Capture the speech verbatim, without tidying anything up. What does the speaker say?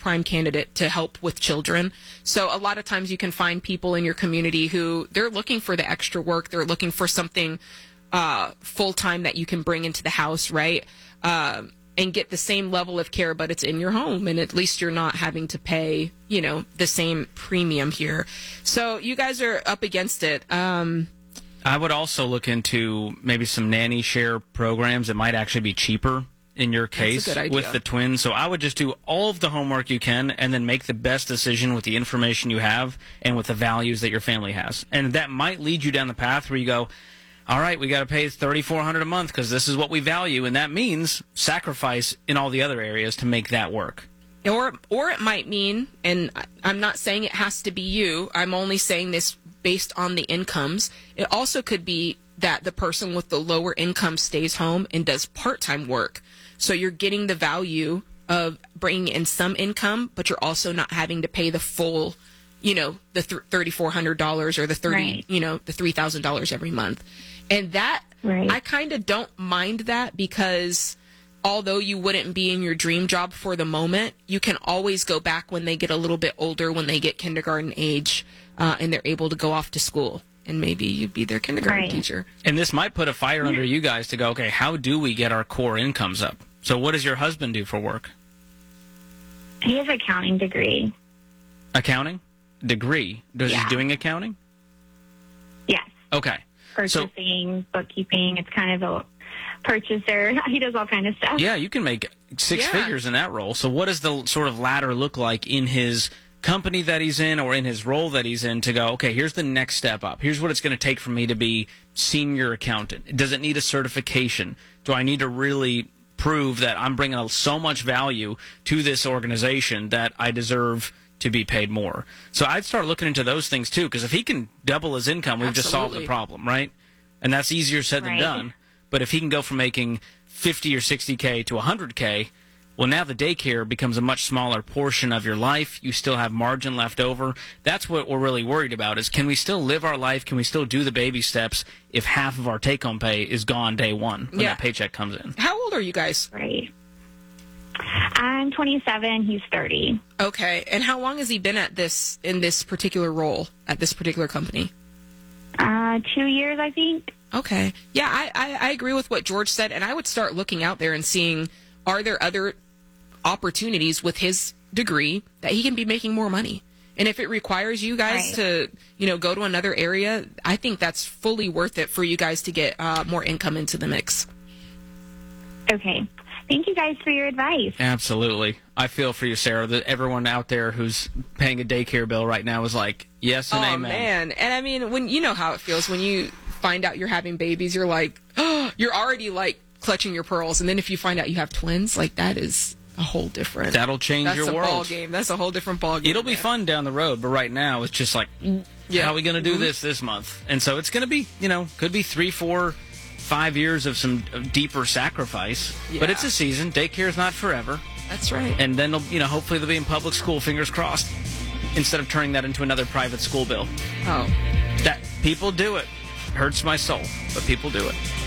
prime candidate to help with children. So a lot of times you can find people in your community who they're looking for the extra work. They're looking for something uh, full-time that you can bring into the house, right? Uh, and get the same level of care, but it's in your home, and at least you're not having to pay, you know, the same premium here. So you guys are up against it. Um, I would also look into maybe some nanny share programs that might actually be cheaper in your case with the twins. So I would just do all of the homework you can and then make the best decision with the information you have and with the values that your family has. And that might lead you down the path where you go, all right, we got to pay thirty-four hundred dollars a month because this is what we value, and that means sacrifice in all the other areas to make that work. Or, or it might mean, and I'm not saying it has to be you, I'm only saying this based on the incomes. It also could be that the person with the lower income stays home and does part-time work. So you're getting the value of bringing in some income, but you're also not having to pay the full, you know, the th- thirty-four hundred dollars or the thirty, right. you know, the three thousand dollars every month. And that, right. I kind of don't mind that because although you wouldn't be in your dream job for the moment, you can always go back when they get a little bit older, when they get kindergarten age, uh, and they're able to go off to school. And maybe you'd be their kindergarten right. teacher. And this might put a fire under you guys to go, okay, how do we get our core incomes up? So what does your husband do for work? He has an accounting degree. Accounting? Degree? Does yeah. he doing accounting? Yes. Okay. Purchasing, so, bookkeeping. It's kind of a purchaser. He does all kind of stuff. Yeah, you can make six yeah. figures in that role. So what does the sort of ladder look like in his company that he's in or in his role that he's in to go, okay, here's the next step up. Here's what it's going to take for me to be senior accountant. Does it need a certification? Do I need to really prove that I'm bringing so much value to this organization that I deserve to be paid more? So I'd start looking into those things too, because if he can double his income, we've Absolutely. just solved the problem, right? And that's easier said right. than done. But if he can go from making fifty or sixty K to one hundred K, well, now the daycare becomes a much smaller portion of your life. You still have margin left over. That's what we're really worried about is can we still live our life? Can we still do the baby steps if half of our take-home pay is gone day one when yeah. that paycheck comes in? How old are you guys? Right. I'm twenty-seven. He's thirty. Okay. And how long has he been at this, in this particular role, at this particular company? Uh, two years, I think. Okay. Yeah, I, I, I agree with what George said, and I would start looking out there and seeing, are there other opportunities with his degree that he can be making more money? And if it requires you guys right. to, you know, go to another area, I think that's fully worth it for you guys to get uh, more income into the mix. Okay. Thank you guys for your advice. Absolutely. I feel for you, Sarah, that everyone out there who's paying a daycare bill right now is like, yes and oh, amen. Oh, man. And I mean, when you know how it feels when you find out you're having babies, you're like, oh, you're already like clutching your pearls. And then if you find out you have twins, like that is a whole different. That'll change that's your a world. Ball game. That's a whole different ball game. It'll be man. fun down the road, but right now it's just like, yeah. how are we going to do mm-hmm. this this month? And so it's going to be, you know, could be three, four, five years of some deeper sacrifice. Yeah. But it's a season. Daycare is not forever. That's right. And then, they'll, you know, hopefully they'll be in public school, fingers crossed, instead of turning that into another private school bill. Oh. That people do it. Hurts my soul, but people do it.